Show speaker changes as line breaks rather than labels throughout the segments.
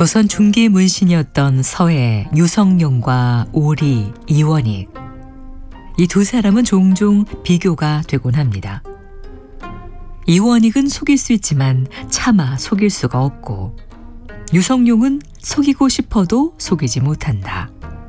조선 중기 문신이었던 서해 유성룡과 오리, 이원익. 이 두 사람은 종종 비교가 되곤 합니다. 이원익은 속일 수 있지만 차마 속일 수가 없고, 유성룡은 속이고 싶어도 속이지 못한다.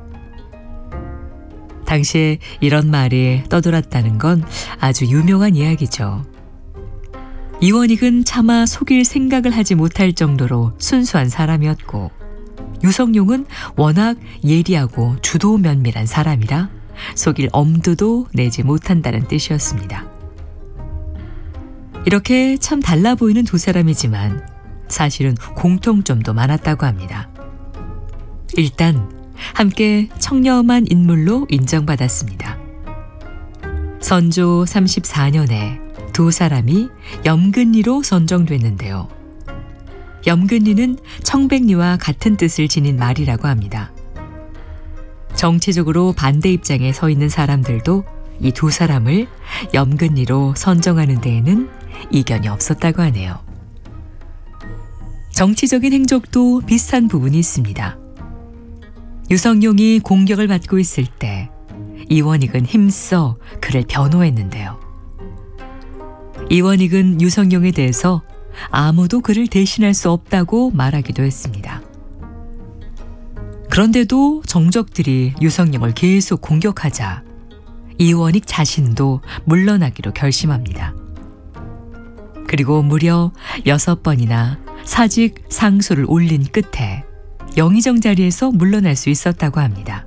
당시에 이런 말이 떠돌았다는 건 아주 유명한 이야기죠. 이원익은 차마 속일 생각을 하지 못할 정도로 순수한 사람이었고, 유성룡은 워낙 예리하고 주도 면밀한 사람이라 속일 엄두도 내지 못한다는 뜻이었습니다. 이렇게 참 달라 보이는 두 사람이지만 사실은 공통점도 많았다고 합니다. 일단 함께 청렴한 인물로 인정받았습니다. 선조 34년에 두 사람이 염근리로 선정됐는데요. 염근리는 청백리와 같은 뜻을 지닌 말이라고 합니다. 정치적으로 반대 입장에 서 있는 사람들도 이 두 사람을 염근리로 선정하는 데에는 이견이 없었다고 하네요. 정치적인 행적도 비슷한 부분이 있습니다. 유성룡이 공격을 받고 있을 때 이원익은 힘써 그를 변호했는데요. 이원익은 유성룡에 대해서 아무도 그를 대신할 수 없다고 말하기도 했습니다. 그런데도 정적들이 유성룡을 계속 공격하자 이원익 자신도 물러나기로 결심합니다. 그리고 무려 6번이나 사직 상소를 올린 끝에 영의정 자리에서 물러날 수 있었다고 합니다.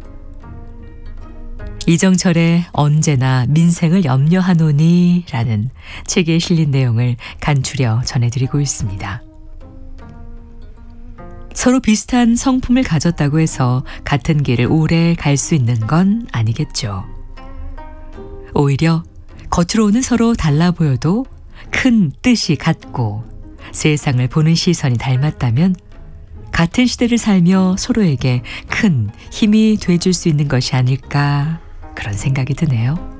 이정철의 언제나 민생을 염려하노니 라는 책에 실린 내용을 간추려 전해드리고 있습니다. 서로 비슷한 성품을 가졌다고 해서 같은 길을 오래 갈 수 있는 건 아니겠죠. 오히려 겉으로는 서로 달라 보여도 큰 뜻이 같고 세상을 보는 시선이 닮았다면 같은 시대를 살며 서로에게 큰 힘이 돼줄 수 있는 것이 아닐까, 그런 생각이 드네요.